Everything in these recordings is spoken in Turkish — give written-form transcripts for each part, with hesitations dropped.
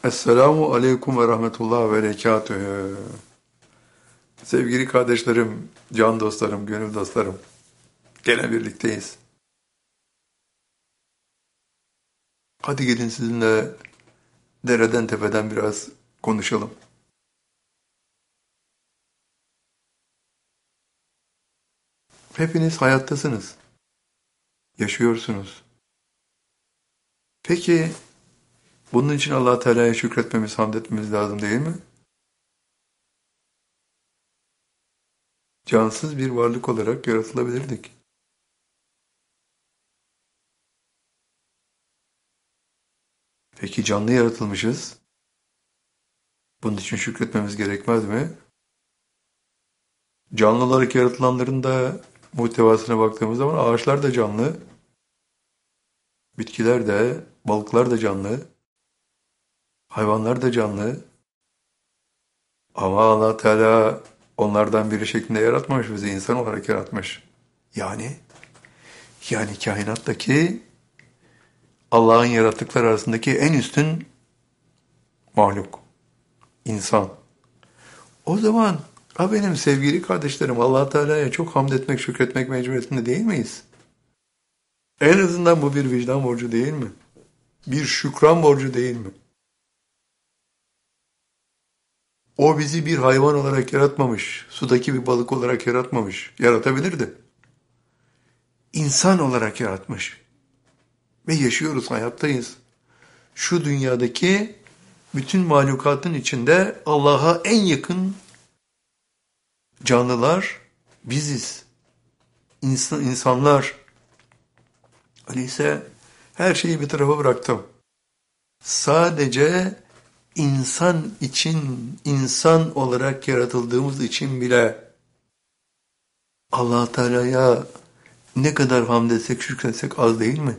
Esselamu Aleyküm ve Rahmetullah ve Berekatühü. Sevgili kardeşlerim, can dostlarım, gönül dostlarım. Gene birlikteyiz. Hadi gelin sizinle dereden tepeden biraz konuşalım. Hepiniz hayattasınız, yaşıyorsunuz. Peki bunun için Allah Teala'ya şükretmemiz, hamd etmemiz lazım değil mi? Cansız bir varlık olarak yaratılabilirdik. Peki canlı yaratılmışız. Bunun için şükretmemiz gerekmez mi? Canlı olarak yaratılanların da muhtevasına baktığımız zaman ağaçlar da canlı, bitkiler de, balıklar da canlı, hayvanlar da canlı. Ama Allah Teala onlardan biri şeklinde yaratmamış, bizi insan olarak yaratmış. Yani, yani kainattaki Allah'ın yarattıkları arasındaki en üstün mahluk, insan. O zaman benim sevgili kardeşlerim, Allah Teala'ya çok hamd etmek, şükretmek mecburiyetinde değil miyiz? En azından bu bir vicdan borcu değil mi? Bir şükran borcu değil mi? O bizi bir hayvan olarak yaratmamış, sudaki bir balık olarak yaratmamış, yaratabilirdi. İnsan olarak yaratmış ve yaşıyoruz, hayattayız. Şu dünyadaki bütün mahlukatın içinde Allah'a en yakın canlılar biziz. İnsanlar. Öyleyse her şeyi bir tarafa bıraktım. Sadece insan için, insan olarak yaratıldığımız için bile Allah Teala'ya ne kadar hamd etsek, şükretsek az değil mi?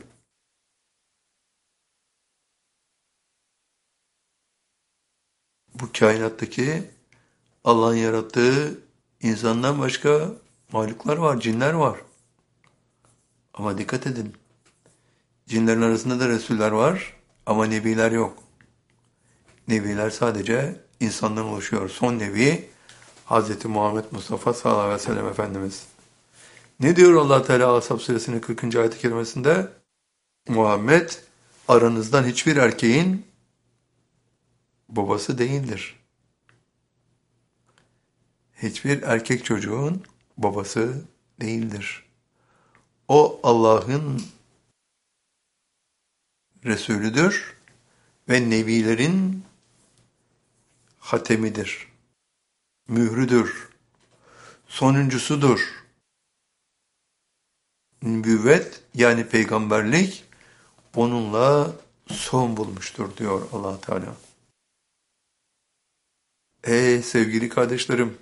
Bu kainattaki Allah'ın yarattığı insandan başka mahluklar var, cinler var. Ama dikkat edin, cinlerin arasında da Resuller var ama Nebiler yok. Nebiler sadece insandan oluşuyor. Son Nebi Hz. Muhammed Mustafa sallallahu aleyhi ve sellem Efendimiz. Ne diyor Allah Teala Ashab suresinin 40. ayet-i kerimesinde? Muhammed aranızdan hiçbir erkeğin babası değildir. Hiçbir erkek çocuğun babası değildir. O Allah'ın Resulüdür ve Nebilerin hatemidir, mührüdür, sonuncusudur. Nübüvvet yani peygamberlik onunla son bulmuştur diyor Allah Teala. Sevgili kardeşlerim,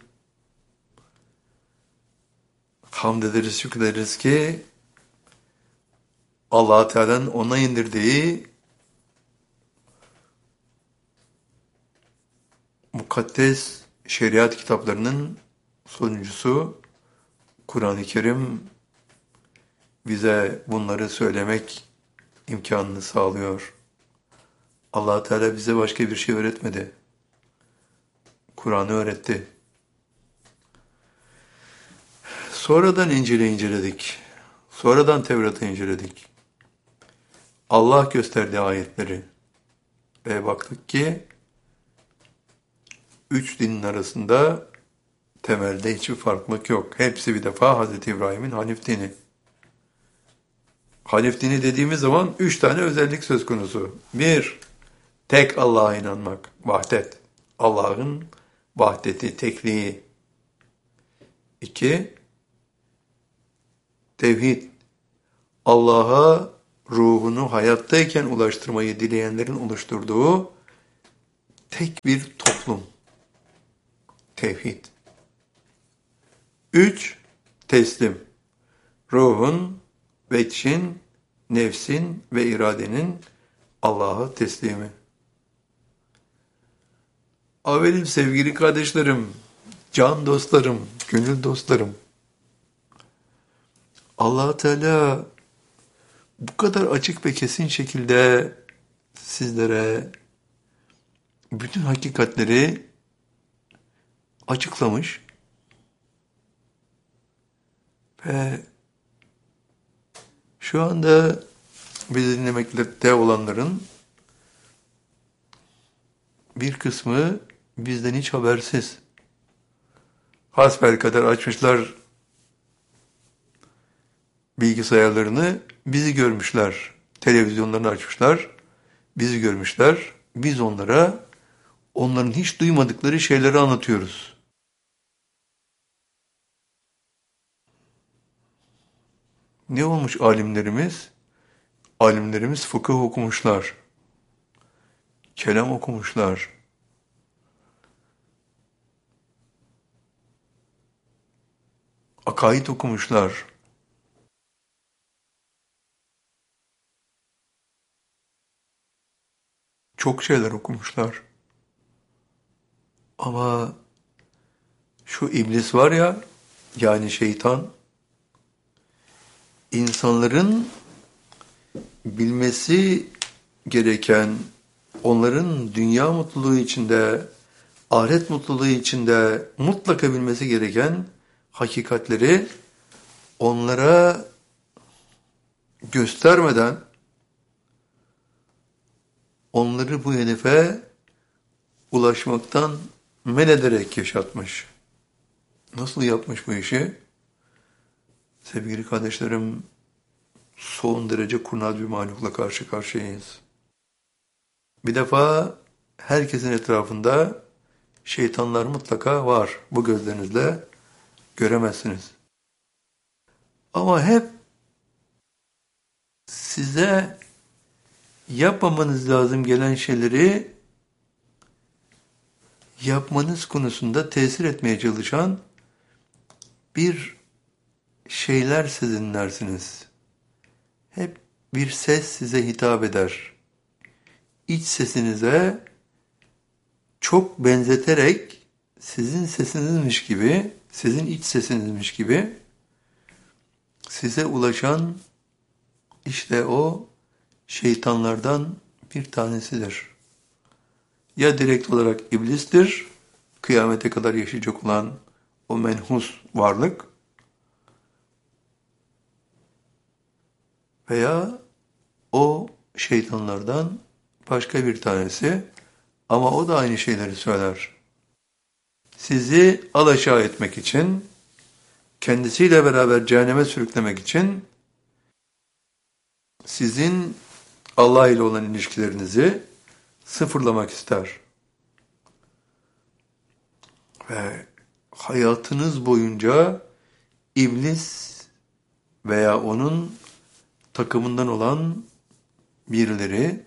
hamd ederiz, şükrederiz ki Allah Teala'nın ona indirdiği mukaddes şeriat kitaplarının sonuncusu Kur'an-ı Kerim bize bunları söylemek imkanını sağlıyor. Allah Teala bize başka bir şey öğretmedi. Kur'an'ı öğretti. Sonradan İncil'i inceledik. Sonradan Tevrat'ı inceledik. Allah gösterdi ayetleri. Ve baktık ki üç dinin arasında temelde hiçbir farklılık yok. Hepsi bir defa Hazreti İbrahim'in Hanif dini. Hanif dini dediğimiz zaman üç tane özellik söz konusu. Bir, tek Allah'a inanmak, vahdet. Allah'ın vahdeti, tekliği. İki, tevhid. Allah'a ruhunu hayattayken ulaştırmayı dileyenlerin oluşturduğu tek bir toplum. Tevhid. Üç, teslim. Ruhun, veçin, nefsin ve iradenin Allah'a teslimi. Benim sevgili kardeşlerim, can dostlarım, gönül dostlarım. Allah Teala bu kadar açık ve kesin şekilde sizlere bütün hakikatleri açıklamış ve şu anda bizi dinlemekte olanların bir kısmı bizden hiç habersiz. Hasbelkader açmışlar bilgisayarlarını, bizi görmüşler. Televizyonlarını açmışlar, bizi görmüşler. Biz onlara onların hiç duymadıkları şeyleri anlatıyoruz. Ne olmuş alimlerimiz? Alimlerimiz fıkıh okumuşlar, kelam okumuşlar, akaid okumuşlar, çok şeyler okumuşlar. Ama şu iblis var ya, yani şeytan, insanların bilmesi gereken, onların dünya mutluluğu içinde, ahiret mutluluğu içinde mutlaka bilmesi gereken hakikatleri onlara göstermeden onları bu hedefe ulaşmaktan men ederek yaşatmış. Nasıl yapmış bu işi? Sevgili kardeşlerim, son derece kurnaz bir mahlukla karşı karşıyayız. Bir defa herkesin etrafında şeytanlar mutlaka var. Bu gözlerinizle göremezsiniz. Ama hep size yapmamanız lazım gelen şeyleri yapmanız konusunda tesir etmeye çalışan bir şeyler siz dinlersiniz. Hep bir ses size hitap eder. İç sesinize çok benzeterek sizin sesinizmiş gibi, sizin iç sesinizmiş gibi size ulaşan işte o şeytanlardan bir tanesidir. Ya direkt olarak iblistir, kıyamete kadar yaşayacak olan o menhus varlık, veya o şeytanlardan başka bir tanesi, ama o da aynı şeyleri söyler. Sizi alaşağı etmek için, kendisiyle beraber cehenneme sürüklemek için sizin Allah ile olan ilişkilerinizi sıfırlamak ister. Ve hayatınız boyunca iblis veya onun takımından olan birileri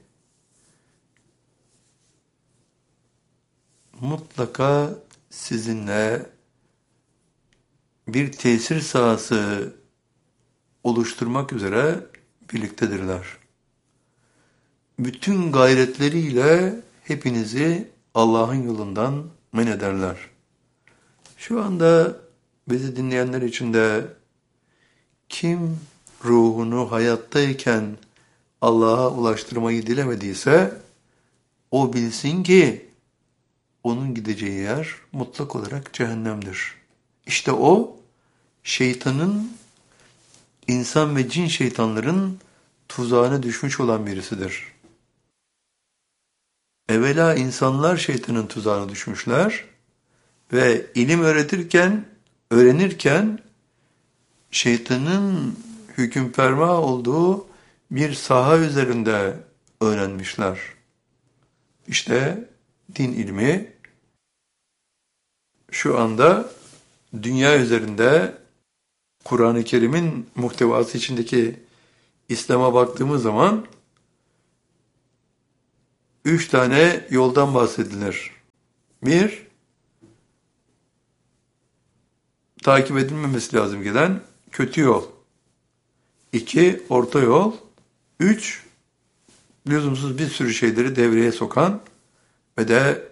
mutlaka sizinle bir tesir sahası oluşturmak üzere birliktedirler. Bütün gayretleriyle hepinizi Allah'ın yolundan men ederler. Şu anda bizi dinleyenler içinde kim ruhunu hayattayken Allah'a ulaştırmayı dilemediyse, o bilsin ki onun gideceği yer mutlak olarak cehennemdir. İşte o, şeytanın, insan ve cin şeytanların tuzağına düşmüş olan birisidir. Evvela insanlar şeytanın tuzağına düşmüşler ve ilim öğrenirken şeytanın hükümferma olduğu bir saha üzerinde öğrenmişler. İşte din ilmi şu anda dünya üzerinde Kur'an-ı Kerim'in muhtevası içindeki İslam'a baktığımız zaman 3 tane yoldan bahsedilir. 1, takip edilmemesi lazım gelen kötü yol. 2, orta yol. 3, lüzumsuz bir sürü şeyleri devreye sokan ve de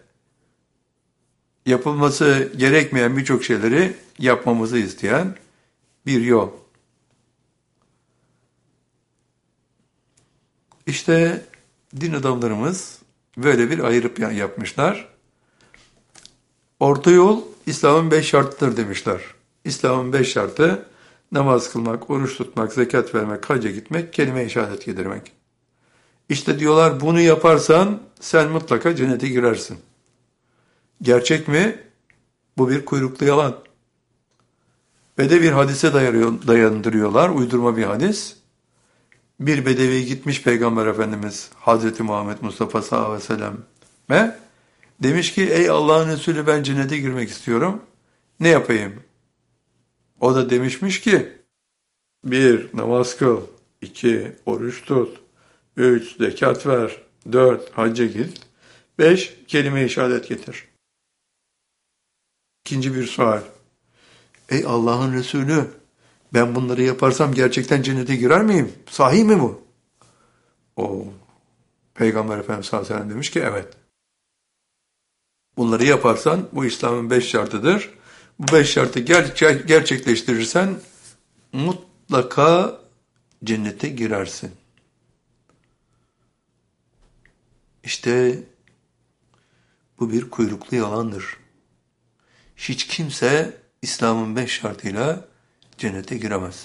yapılması gerekmeyen birçok şeyleri yapmamızı isteyen bir yol. İşte din adamlarımız Böyle bir ayrıp yapmışlar. Orta yol İslam'ın 5 şartıdır demişler. İslam'ın 5 şartı namaz kılmak, oruç tutmak, zekat vermek, hacca gitmek, kelime-i şehadet getirmek. İşte diyorlar bunu yaparsan sen mutlaka cennete girersin. Gerçek mi? Bu bir kuyruklu yalan. Ve de bir hadise dayandırıyorlar, uydurma bir hadis. Bir bedevi gitmiş Peygamber Efendimiz Hazreti Muhammed Mustafa sallallahu aleyhi ve sellem demiş ki ey Allah'ın Resulü ben cennete girmek istiyorum. Ne yapayım? O da demişmiş ki 1. Namaz kıl, 2. Oruç tut, 3. Zekat ver, 4. Hacca git, 5. Kelime-i şehadet getir. İkinci bir sual. Ey Allah'ın Resulü ben bunları yaparsam gerçekten cennete girer miyim? Sahi mi bu? O Peygamber Efendimiz sallallahu aleyhi ve sellem demiş ki evet. Bunları yaparsan bu İslam'ın 5 şartıdır. Bu 5 şartı gerçekleştirirsen mutlaka cennete girersin. İşte bu bir kuyruklu yalandır. Hiç kimse İslam'ın 5 şartıyla cennete giremez.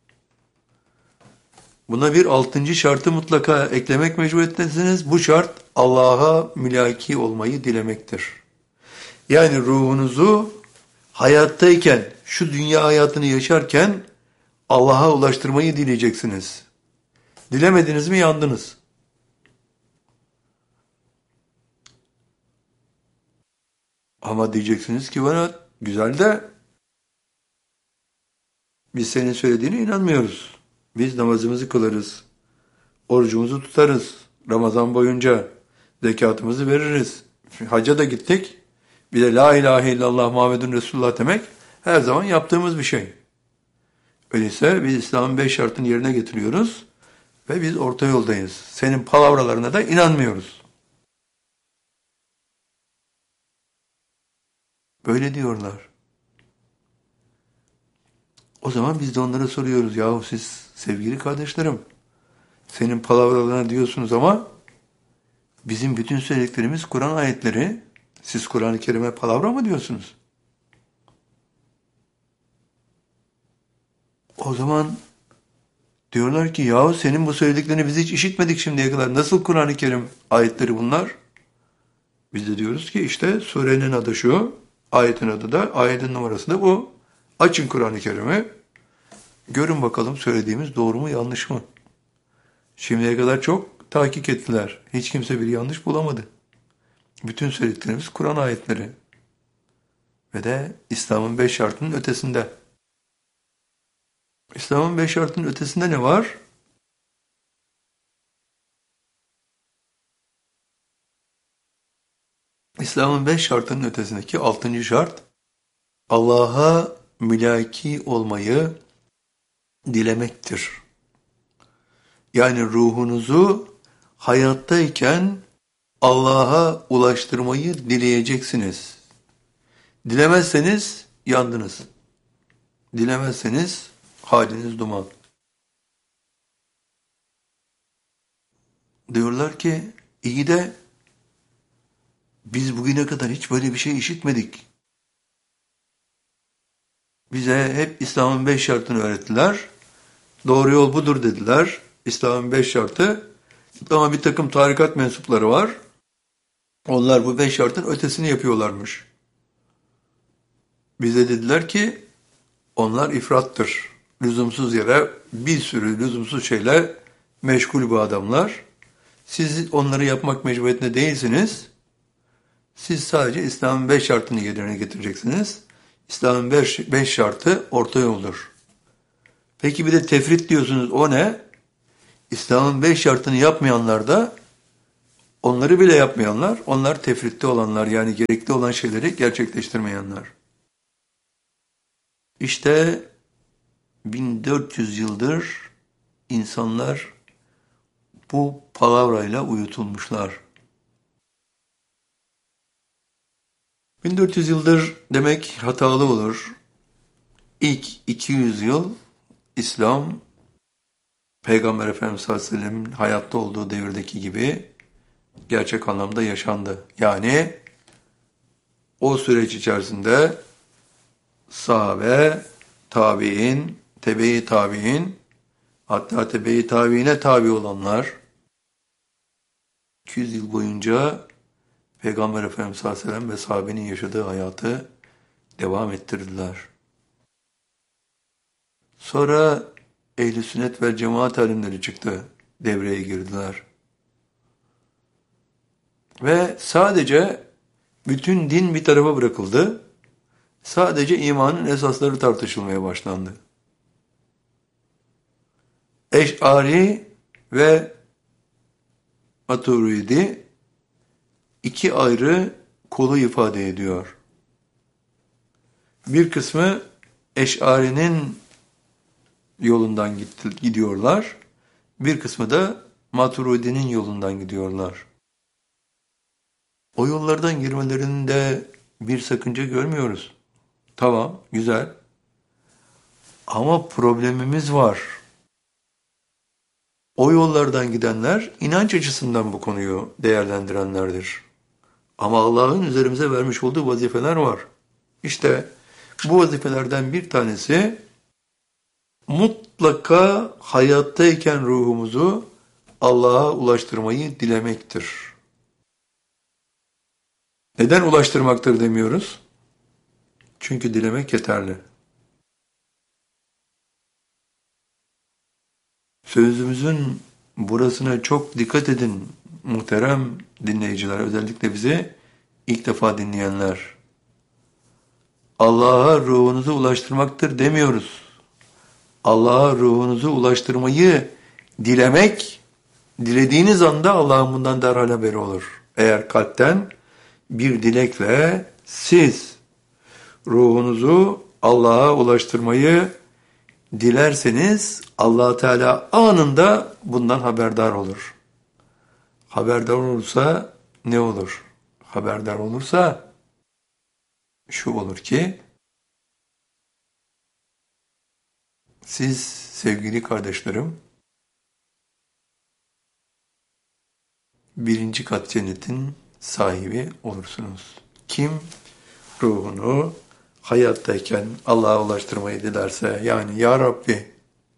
Buna bir 6. şartı mutlaka eklemek mecburiyetindesiniz. Bu şart Allah'a mülaki olmayı dilemektir. Yani ruhunuzu hayattayken, şu dünya hayatını yaşarken Allah'a ulaştırmayı dileyeceksiniz. Dilemediniz mi yandınız. Ama diyeceksiniz ki bana güzel de biz senin söylediğine inanmıyoruz. Biz namazımızı kılarız, orucumuzu tutarız, Ramazan boyunca zekatımızı veririz. Hacca da gittik. Bir de la ilahe illallah Muhammedun Resulullah demek her zaman yaptığımız bir şey. Öyleyse biz İslam'ın 5 şartını yerine getiriyoruz ve biz orta yoldayız. Senin palavralarına da inanmıyoruz. Böyle diyorlar. O zaman biz de onlara soruyoruz. Yahu siz sevgili kardeşlerim, senin palavralarına diyorsunuz ama bizim bütün söylediklerimiz Kur'an ayetleri. Siz Kur'an-ı Kerim'e palavra mı diyorsunuz? O zaman diyorlar ki yahu senin bu söylediklerini biz hiç işitmedik şimdiye kadar. Nasıl Kur'an-ı Kerim ayetleri bunlar? Biz de diyoruz ki işte surenin adı şu, ayetin adı da, ayetin numarası da bu. Açın Kur'an-ı Kerim'i, görün bakalım söylediğimiz doğru mu yanlış mı? Şimdiye kadar çok tahkik ettiler. Hiç kimse bir yanlış bulamadı. Bütün söylediklerimiz Kur'an ayetleri. Ve de İslam'ın 5 şartının ötesinde. İslam'ın 5 şartının ötesinde ne var? İslam'ın 5 şartının ötesindeki 6. şart, Allah'a mülaki olmayı dilemektir. Yani ruhunuzu hayattayken Allah'a ulaştırmayı dileyeceksiniz. Dilemezseniz yandınız. Dilemezseniz haliniz duman. Diyorlar ki iyi de biz bugüne kadar hiç böyle bir şey işitmedik. Bize hep İslam'ın 5 şartını öğrettiler. Doğru yol budur dediler. İslam'ın 5 şartı. Ama bir takım tarikat mensupları var. Onlar bu 5 şartın ötesini yapıyorlarmış. Bize dediler ki onlar ifrattır. Lüzumsuz yere bir sürü lüzumsuz şeyle meşgul bu adamlar. Siz onları yapmak mecburiyetinde değilsiniz. Siz sadece İslam'ın 5 şartını yerine getireceksiniz. İslam'ın 5 şartı orta yoldur. Peki bir de tefrit diyorsunuz, o ne? İslam'ın 5 şartını yapmayanlar da onları bile yapmayanlar, onlar tefritte olanlar, yani gerekli olan şeyleri gerçekleştirmeyenler. İşte 1400 yıldır insanlar bu palavrayla uyutulmuşlar. 1400 yıldır demek hatalı olur. İlk 200 yıl İslam, Peygamber Efendimiz sallallahu aleyhi ve sellem'in hayatta olduğu devirdeki gibi gerçek anlamda yaşandı. Yani o süreç içerisinde sahabe, tabi'in, tebe-i tabi'in, hatta tebe-i tabi'ine tabi olanlar 200 yıl boyunca Peygamber Efendimiz sallallahu aleyhi ve sellem ve sahabenin yaşadığı hayatı devam ettirdiler. Sonra ehl-i sünnet ve cemaat alimleri çıktı, devreye girdiler. Ve sadece bütün din bir tarafa bırakıldı. Sadece imanın esasları tartışılmaya başlandı. Eş'ari ve Maturidi iki ayrı kolu ifade ediyor. Bir kısmı Eş'ari'nin yolundan gidiyorlar. Bir kısmı da Maturidi'nin yolundan gidiyorlar. O yollardan girmelerinde bir sakınca görmüyoruz. Tamam, güzel. Ama problemimiz var. O yollardan gidenler inanç açısından bu konuyu değerlendirenlerdir. Ama Allah'ın üzerimize vermiş olduğu vazifeler var. İşte bu vazifelerden bir tanesi mutlaka hayattayken ruhumuzu Allah'a ulaştırmayı dilemektir. Neden ulaştırmaktır demiyoruz? Çünkü dilemek yeterli. Sözümüzün burasına çok dikkat edin muhterem dinleyiciler, özellikle bizi ilk defa dinleyenler. Allah'a ruhunuzu ulaştırmaktır demiyoruz. Allah'a ruhunuzu ulaştırmayı dilemek, dilediğiniz anda Allah'ın bundan derhal haberi olur. Eğer kalpten bir dilekle siz ruhunuzu Allah'a ulaştırmayı dilerseniz Allah Teala anında bundan haberdar olur. Haberdar olursa ne olur? Haberdar olursa şu olur ki siz sevgili kardeşlerim birinci kat cennetin sahibi olursunuz. Kim ruhunu hayattayken Allah'a ulaştırmayı dilerse, yani ya Rabbi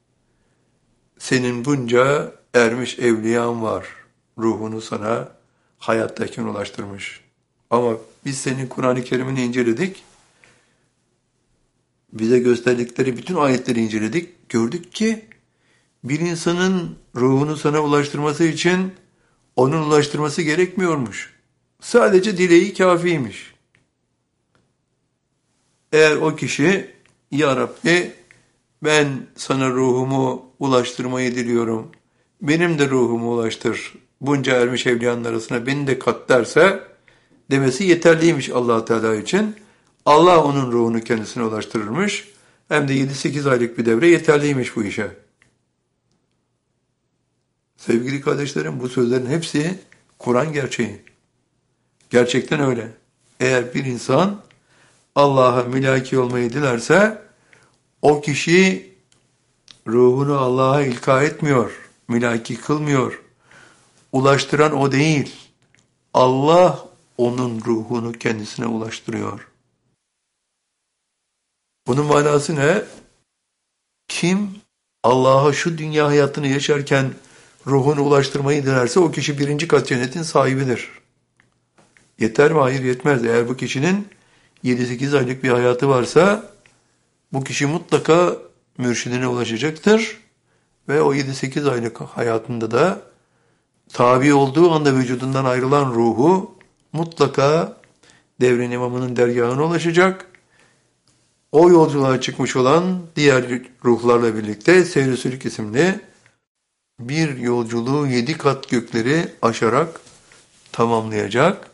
senin bunca ermiş evliyan var, ruhunu sana hayattayken ulaştırmış. Ama biz senin Kur'an-ı Kerim'ini inceledik, bize gösterdikleri bütün ayetleri inceledik, gördük ki bir insanın ruhunu sana ulaştırması için onun ulaştırması gerekmiyormuş. Sadece dileği kâfiymiş. Eğer o kişi, ya Rabbi ben sana ruhumu ulaştırmayı diliyorum, benim de ruhumu ulaştır, bunca ermiş evliyanın arasına beni de kat derse, demesi yeterliymiş Allah Teala için. Allah onun ruhunu kendisine ulaştırırmış. Hem de 7-8 aylık bir devre yeterliymiş bu işe. Sevgili kardeşlerim, bu sözlerin hepsi Kur'an gerçeği. Gerçekten öyle. Eğer bir insan Allah'a mülaki olmayı dilerse, o kişi ruhunu Allah'a ilka etmiyor, mülaki kılmıyor. Ulaştıran o değil. Allah onun ruhunu kendisine ulaştırıyor. Bunun manası ne? Kim Allah'a şu dünya hayatını yaşarken ruhunu ulaştırmayı dilerse o kişi birinci kat cennetin sahibidir. Yeter mi? Hayır, yetmez. Eğer bu kişinin 7-8 aylık bir hayatı varsa bu kişi mutlaka mürşidine ulaşacaktır ve o 7-8 aylık hayatında da tabi olduğu anda vücudundan ayrılan ruhu mutlaka devrin imamının dergahına ulaşacak. O yolculuğa çıkmış olan diğer ruhlarla birlikte Seyr-i Sülük isimli bir yolculuğu 7 kat gökleri aşarak tamamlayacak